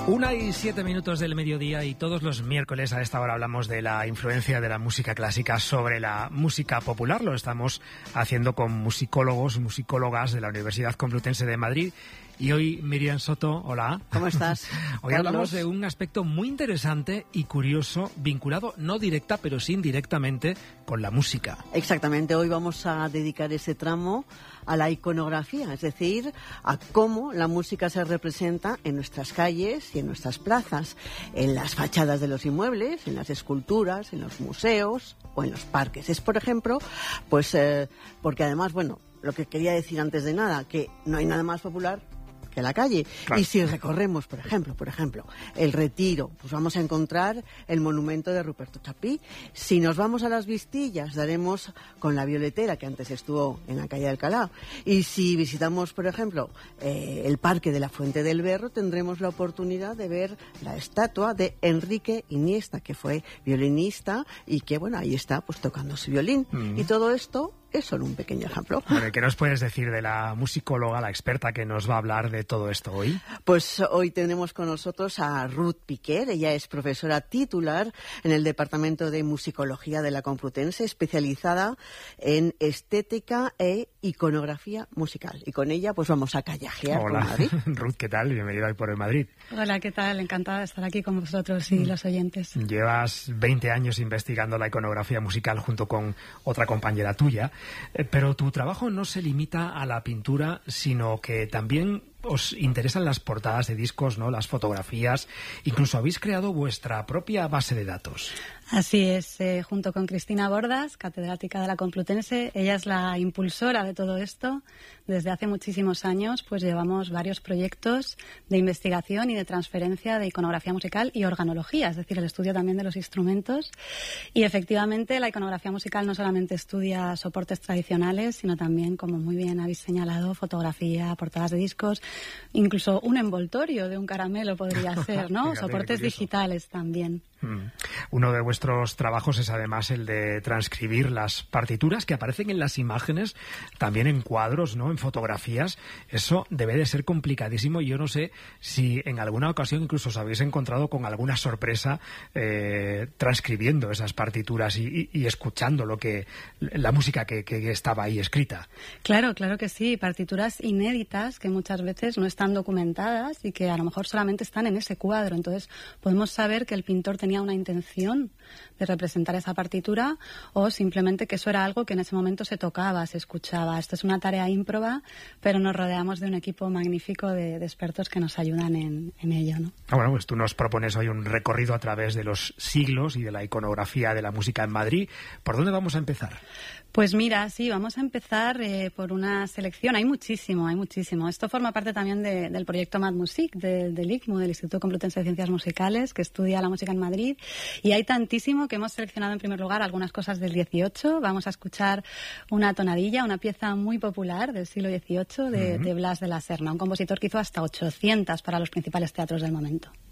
1:07 del mediodía, y todos los miércoles a esta hora hablamos de la influencia de la música clásica sobre la música popular. Lo estamos haciendo con musicólogos y musicólogas de la Universidad Complutense de Madrid. Y hoy, Miriam Soto, hola. ¿Cómo estás? Hoy hablamos de un aspecto muy interesante y curioso, vinculado no directa, pero sí indirectamente con la música. Exactamente, hoy vamos a dedicar ese tramo a la iconografía, es decir, a cómo la música se representa en nuestras calles y en nuestras plazas, en las fachadas de los inmuebles, en las esculturas, en los museos o en los parques. Es, por ejemplo, pues porque además, bueno, lo que quería decir antes de nada, que no hay nada más popular que la calle. Claro. Y si recorremos, por ejemplo, el Retiro, pues vamos a encontrar el monumento de Ruperto Chapí. Si nos vamos a las Vistillas, daremos con la Violetera, que antes estuvo en la calle de Alcalá. Y si visitamos, por ejemplo, el Parque de la Fuente del Berro, tendremos la oportunidad de ver la estatua de Enrique Iniesta, que fue violinista y que, bueno, ahí está, pues tocando su violín. Y todo esto es solo un pequeño ejemplo. Bueno, ¿qué nos puedes decir de la musicóloga, la experta que nos va a hablar de todo esto hoy? Pues hoy tenemos con nosotros a Ruth Piquer. Ella es profesora titular en el Departamento de Musicología de la Complutense, especializada en estética e iconografía musical. Y con ella pues vamos a callajear por Madrid. Ruth, ¿qué tal? Bienvenida hoy por el Madrid. Hola, ¿qué tal? Encantada de estar aquí con vosotros y los oyentes. Llevas 20 años investigando la iconografía musical junto con otra compañera tuya. Pero tu trabajo no se limita a la pintura, sino que también os interesan las portadas de discos, ¿no? Las fotografías. Incluso habéis creado vuestra propia base de datos. Así es, junto con Cristina Bordas, catedrática de la Complutense. Ella es la impulsora de todo esto. Desde hace muchísimos años pues llevamos varios proyectos de investigación y de transferencia de iconografía musical y organología, es decir, el estudio también de los instrumentos. Y efectivamente la iconografía musical no solamente estudia soportes tradicionales, sino también, como muy bien habéis señalado, fotografía, portadas de discos, incluso un envoltorio de un caramelo podría ser, ¿no? Soportes digitales también. Uno de vuestros trabajos es además el de transcribir las partituras que aparecen en las imágenes, también en cuadros, ¿no? En fotografías. Eso debe de ser complicadísimo. Yo no sé si en alguna ocasión incluso os habéis encontrado con alguna sorpresa transcribiendo esas partituras y escuchando la música que estaba ahí escrita. Claro que sí. Partituras inéditas que muchas veces no están documentadas y que a lo mejor solamente están en ese cuadro. Entonces podemos saber que el pintor tenía una intención de representar esa partitura o simplemente que eso era algo que en ese momento se tocaba, se escuchaba. Esto es una tarea ímproba, pero nos rodeamos de un equipo magnífico de expertos que nos ayudan en ello, ¿no? Bueno, pues tú nos propones hoy un recorrido a través de los siglos y de la iconografía de la música en Madrid. ¿Por dónde vamos a empezar? Pues mira, sí, vamos a empezar por una selección. Hay muchísimo. Esto forma parte también del proyecto MadMusic, del ICMU, del Instituto Complutense de Ciencias Musicales, que estudia la música en Madrid. Y hay tantísimo que hemos seleccionado en primer lugar algunas cosas del 18. Vamos a escuchar una tonadilla, una pieza muy popular del siglo XVIII de Blas de la Serna, un compositor que hizo hasta 800 para los principales teatros del momento.